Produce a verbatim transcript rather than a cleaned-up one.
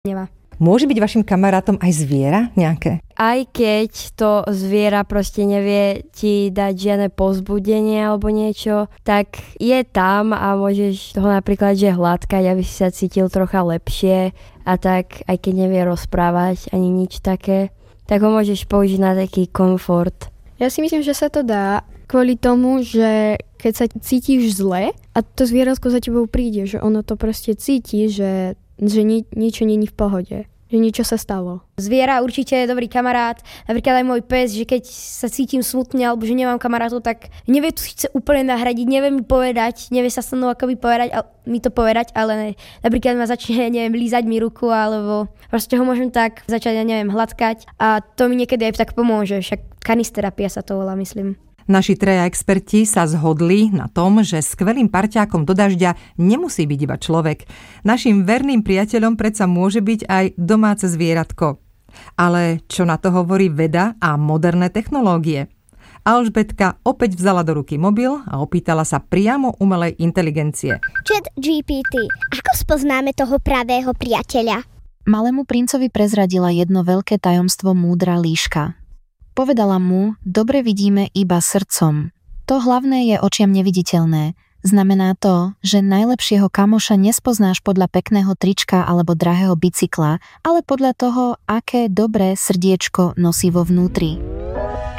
nemá. Môže byť vašim kamarátom aj zviera nejaké? Aj keď to zviera proste nevie ti dať žiadne povzbudenie alebo niečo, tak je tam a môžeš toho napríklad že hladkať, aby si sa cítil trocha lepšie a tak, aj keď nevie rozprávať ani nič také, tak ho môžeš použiť na taký komfort. Ja si myslím, že sa to dá kvôli tomu, že keď sa cítiš zle a to zvieratko za tebou príde, že ono to proste cíti, že, že ni- niečo není v pohode. Že niečo sa stalo. Zviera určite je dobrý kamarát. Napríklad aj môj pes, že keď sa cítim smutne alebo že nemám kamarátov, tak nevie to síce úplne nahradiť, nevie mi povedať, nevie sa so mnou akoby povedať, ale, mi to povedať, ale napríklad ma začne, neviem, lízať mi ruku alebo proste ho môžem tak začať, ja neviem, hladkať a to mi niekedy aj tak pomôže. Však kanisterapia sa to volá, myslím. Naši traja experti sa zhodli na tom, že skvelým parťákom do dažďa nemusí byť iba človek. Naším verným priateľom predsa môže byť aj domáce zvieratko. Ale čo na to hovorí veda a moderné technológie? Alžbetka opäť vzala do ruky mobil a opýtala sa priamo umelej inteligencie. Chat G P T, ako spoznáme toho pravého priateľa? Malému princovi prezradila jedno veľké tajomstvo múdra líška. Povedala mu, dobre vidíme iba srdcom. To hlavné je očiam neviditeľné. Znamená to, že najlepšieho kamoša nespoznáš podľa pekného trička alebo drahého bicykla, ale podľa toho, aké dobré srdiečko nosí vo vnútri.